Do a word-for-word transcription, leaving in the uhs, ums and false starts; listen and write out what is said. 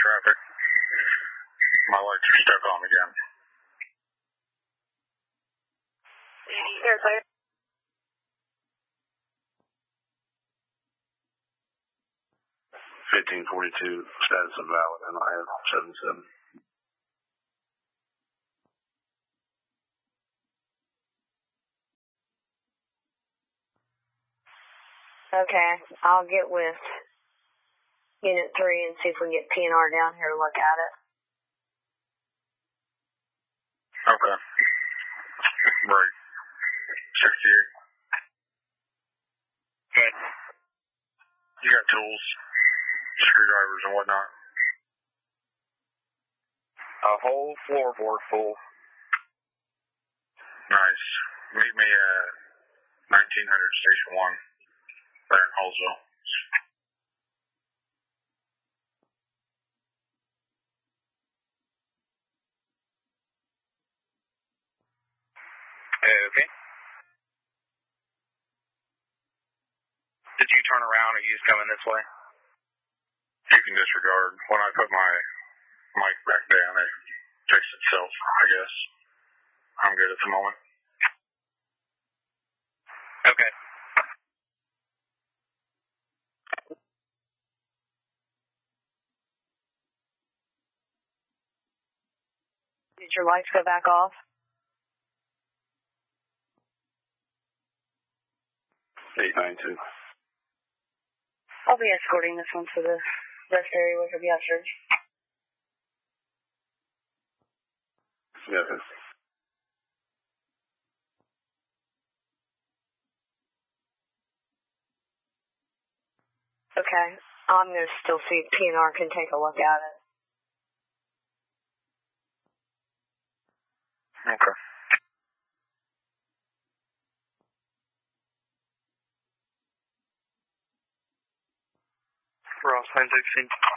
traffic. My lights are stuck on again. Here, clear. fifteen forty-two, status invalid, and I have seven seven. Okay, I'll get with Unit three and see if we can get P N R down here to look at it. Okay. Right. sixty-eight. Okay. You got tools, screwdrivers and whatnot? A whole floorboard full. Nice. Meet me at nineteen hundred Station one, there in Hallsville. Okay. Did you turn around or you just coming this way? You can disregard. When I put my mic back down, it fixed itself, I guess. I'm good at the moment. Okay. Did your lights go back off? eight nine two. I'll be escorting this one to the rest area with the officers. Yes. Okay, I'm going to still see if P N R can take a look at it. Okay. Ross, nine sixteen.